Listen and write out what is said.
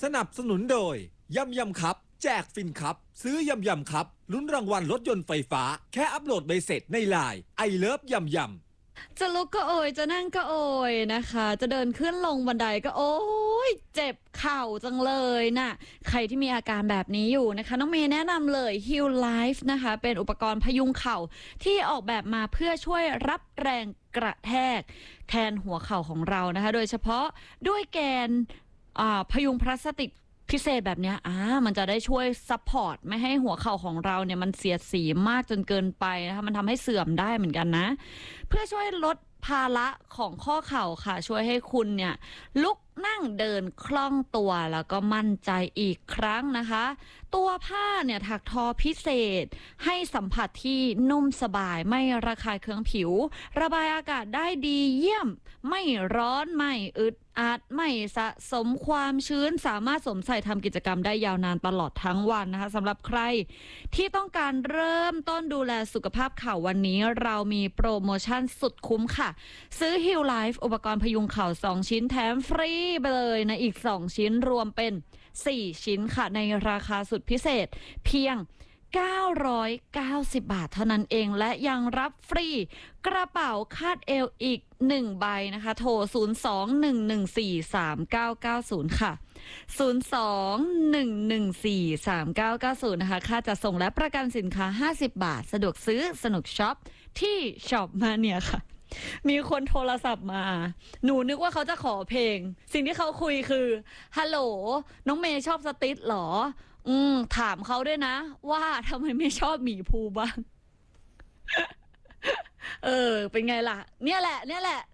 สนับสนุนโดยยำครับแจกฟินครับซื้อยำครับลุ้นรางวัลรถยนต์ไฟฟ้าแค่อัปโหลดใบเสร็จในไลน์ไอเลิฟยำจะลุกก็โอยจะนั่งก็โอยนะคะจะเดินขึ้นลงบันไดก็โอ้ยเจ็บเข่าจังเลยนะใครที่มีอาการแบบนี้อยู่นะคะน้องเมย์แนะนำเลย Heal Life นะคะเป็นอุปกรณ์พยุงเข่าที่ออกแบบมาเพื่อช่วยรับแรงกระแทกแทนหัวเข่าของเรานะคะโดยเฉพาะด้วยแกนพยุงพลาสติกพิเศษแบบนี้มันจะได้ช่วยซัพพอร์ตไม่ให้หัวเข่าของเราเนี่ยมันเสียดสีมากจนเกินไปนะคะมันทำให้เสื่อมได้เหมือนกันนะเพื่อช่วยลดภาระของข้อเข่าค่ะช่วยให้คุณเนี่ยลุกนั่งเดินคล่องตัวแล้วก็มั่นใจอีกครั้งนะคะตัวผ้าเนี่ยถักทอพิเศษให้สัมผัสที่นุ่มสบายไม่ระคายเคืองผิวระบายอากาศได้ดีเยี่ยมไม่ร้อนไม่อึดอัดไม่สะสมความชื้นสามารถสวมใส่ทำกิจกรรมได้ยาวนานตลอดทั้งวันนะคะสำหรับใครที่ต้องการเริ่มต้นดูแลสุขภาพเข่าวันนี้เรามีโปรโมชั่นสุดคุ้มค่ะซื้อ Heal Life อุปกรณ์พยุงเข่า2ชิ้นแถมฟรีไปเลยนะอีก2ชิ้นรวมเป็น4ชิ้นค่ะในราคาสุดพิเศษเพียง990 บาทเท่านั้นเองและยังรับฟรีกระเป๋าคาดเอวอีก1ใบนะคะโทร02-114-3990ค่ะ02-114-3990นะคะค่าจัดส่งและประกันสินค้า50 บาทสะดวกซื้อสนุกช็อปที่ช็อปมาเนี่ยค่ะมีคนโทรศัพท์มาหนูนึกว่าเขาจะขอเพลงสิ่งที่เขาคุยคือฮัลโหลน้องเมย์ชอบสติ๊ดหรอถามเขาด้วยนะว่าทำไมไม่ชอบหมีภูบ้างเป็นไงล่ะเนี่ยแหละ